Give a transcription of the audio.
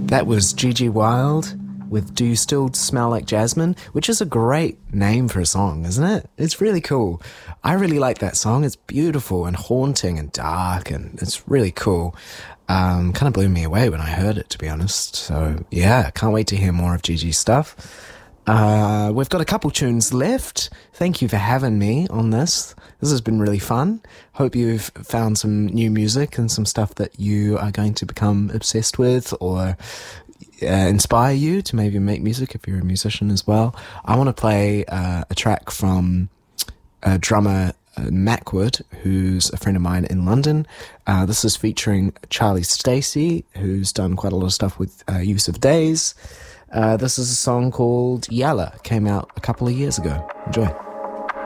That was Gigi Wild with Do You Still Smell Like Jasmine, which is a great name for a song, isn't it? It's really cool. I really like that song. It's beautiful and haunting and dark, and it's really cool. Kind of blew me away when I heard it, to be honest. So, yeah, can't wait to hear more of Gigi's stuff. We've got a couple tunes left. Thank you for having me on this. This has been really fun. Hope you've found some new music and some stuff that you are going to become obsessed with, or inspire you to maybe make music if you're a musician as well. I want to play a track from drummer Macwood, who's a friend of mine in London. This is featuring Charlie Stacey, who's done quite a lot of stuff with Use of Days. This is a song called Yalla, came out a couple of years ago. Enjoy.